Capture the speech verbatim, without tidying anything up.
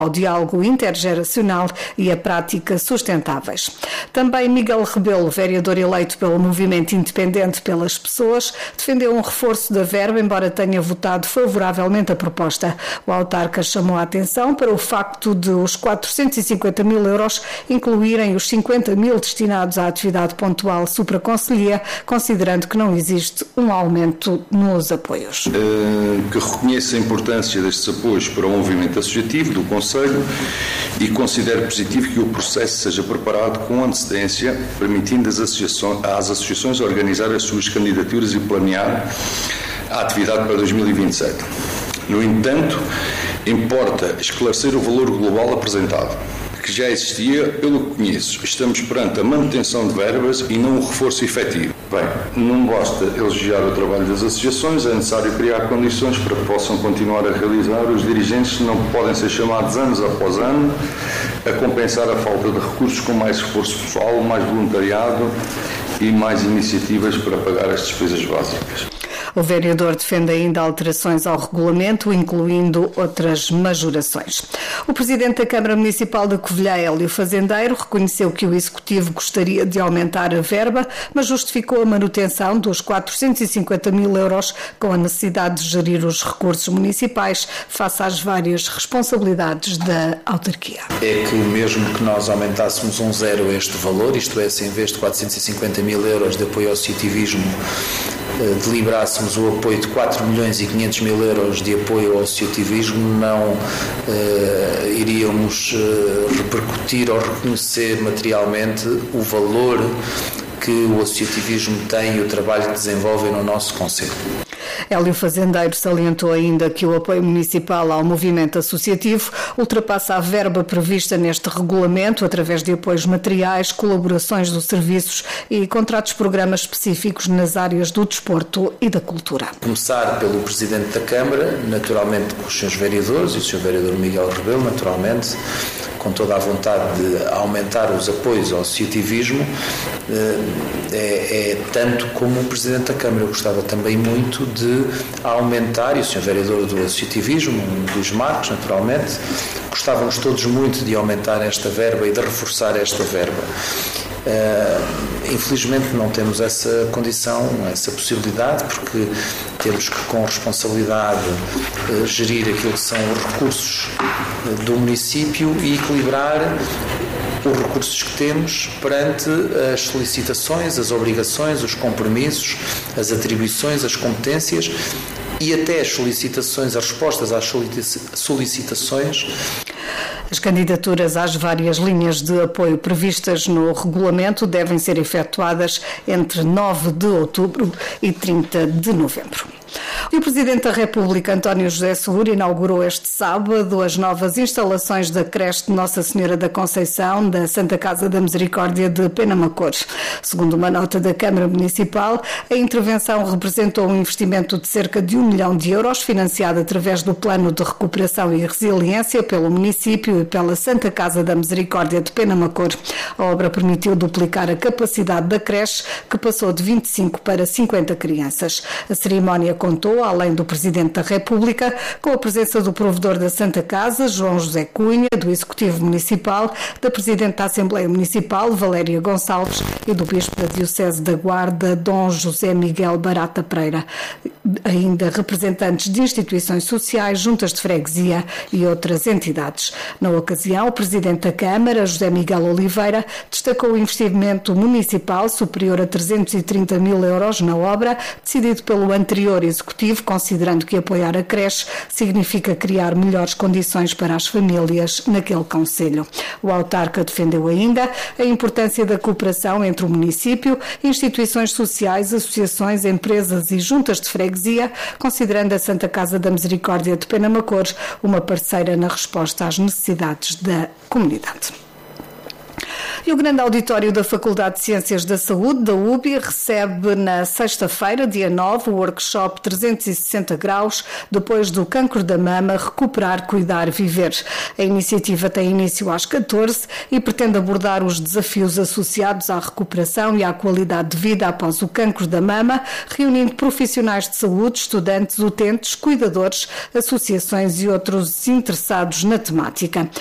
ao diálogo intergeracional e a prática sustentáveis. Também Miguel Rebelo, vereador eleito pelo Movimento Independente pelas Pessoas, defendeu um reforço da verba, embora tenha votado favoravelmente a proposta. O autarca chamou a atenção para o facto de os quatrocentos e cinquenta mil euros incluírem os cinquenta mil destinados à atividade pontual supraconcelhia, considerando que não existe um aumento nos apoios. Uh, que reconheça a importância destes apoios para o movimento associativo do Conselho e considero positivo que o processo seja preparado com antecedência, permitindo às associações, às associações organizar as suas candidaturas e planear a atividade para dois mil e vinte e sete. No entanto, importa esclarecer o valor global apresentado, que já existia, pelo que conheço. Estamos perante a manutenção de verbas e não o reforço efetivo. Bem, não basta elogiar o trabalho das associações, é necessário criar condições para que possam continuar a realizar. Os dirigentes não podem ser chamados anos após ano a compensar a falta de recursos com mais esforço pessoal, mais voluntariado e mais iniciativas para pagar as despesas básicas. O vereador defende ainda alterações ao regulamento, incluindo outras majorações. O presidente da Câmara Municipal de Covilhã, Hélio Fazendeiro, reconheceu que o Executivo gostaria de aumentar a verba, mas justificou a manutenção dos quatrocentos e cinquenta mil euros com a necessidade de gerir os recursos municipais face às várias responsabilidades da autarquia. É que mesmo que nós aumentássemos um zero este valor, isto é, se em vez de quatrocentos e cinquenta mil euros de apoio ao associativismo, deliberássemos o apoio de quatro milhões e quinhentos mil euros de apoio ao associativismo, não eh, iríamos eh, repercutir ou reconhecer materialmente o valor que o associativismo tem e o trabalho que desenvolve no nosso concelho. Hélio Fazendeiro salientou ainda que o apoio municipal ao movimento associativo ultrapassa a verba prevista neste regulamento através de apoios materiais, colaborações dos serviços e contratos de programas específicos nas áreas do desporto e da cultura. Começar pelo Presidente da Câmara, naturalmente com os seus vereadores e o senhor vereador Miguel Rebelo, naturalmente, com toda a vontade de aumentar os apoios ao associativismo, é, é tanto como o Presidente da Câmara. Eu gostava também muito de aumentar, e o senhor vereador do associativismo, Luís Marcos, naturalmente, gostávamos todos muito de aumentar esta verba e de reforçar esta verba. Uh, infelizmente não temos essa condição, essa possibilidade, porque temos que com responsabilidade uh, gerir aquilo que são os recursos uh, do município e equilibrar os recursos que temos perante as solicitações, as obrigações, os compromissos, as atribuições, as competências e até as solicitações, as respostas às solicitações. As candidaturas às várias linhas de apoio previstas no regulamento devem ser efetuadas entre nove de outubro e trinta de novembro. E o Presidente da República, António José Seguro, inaugurou este sábado as novas instalações da creche de Nossa Senhora da Conceição da Santa Casa da Misericórdia de Penamacor. Segundo uma nota da Câmara Municipal, a intervenção representou um investimento de cerca de um milhão de euros, financiado através do Plano de Recuperação e Resiliência pelo município e pela Santa Casa da Misericórdia de Penamacor. A obra permitiu duplicar a capacidade da creche, que passou de vinte e cinco para cinquenta crianças. A cerimónia contou, além do Presidente da República, com a presença do provedor da Santa Casa, João José Cunha, do Executivo Municipal, da Presidente da Assembleia Municipal, Valéria Gonçalves, e do Bispo da Diocese da Guarda, Dom José Miguel Barata Pereira. Ainda representantes de instituições sociais, juntas de freguesia e outras entidades. Na ocasião, o Presidente da Câmara, José Miguel Oliveira, destacou o investimento municipal superior a trezentos e trinta mil euros na obra, decidido pelo anterior Executivo, considerando que apoiar a creche significa criar melhores condições para as famílias naquele concelho. O autarca defendeu ainda a importância da cooperação entre o município, instituições sociais, associações, empresas e juntas de freguesia, considerando a Santa Casa da Misericórdia de Penamacor uma parceira na resposta às necessidades da comunidade. E o grande auditório da Faculdade de Ciências da Saúde, da U B I, recebe na sexta-feira, dia nove, o workshop trezentos e sessenta graus, depois do cancro da mama, recuperar, cuidar, viver. A iniciativa tem início às catorze e pretende abordar os desafios associados à recuperação e à qualidade de vida após o cancro da mama, reunindo profissionais de saúde, estudantes, utentes, cuidadores, associações e outros interessados na temática.